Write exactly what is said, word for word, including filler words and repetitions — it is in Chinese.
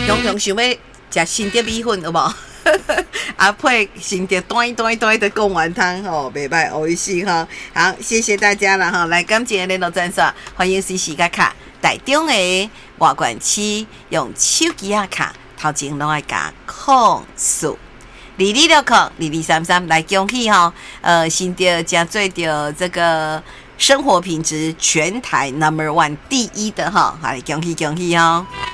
常常想要食新竹米粉，有无？啊，配新竹端端端的贡丸汤吼，袂歹，美味し哈。好，谢谢大家了哈。来，感谢联络专线，欢迎 C C 卡卡台中的外管区用手机啊卡，头前拢爱加控诉。二二六空二二三三来恭喜哈，呃，新竹加最着这个生活品质全台 number one 第一的哈，来恭喜恭喜哦！